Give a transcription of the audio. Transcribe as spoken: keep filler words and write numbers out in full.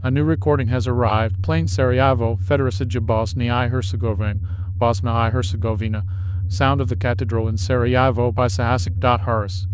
A new recording has arrived, playing Sarajevo, Federacija Bosnia I Herzegovina, Bosnia I Herzegovina, Sound of the Cathedral in Sarajevo by Sahasik. Harris.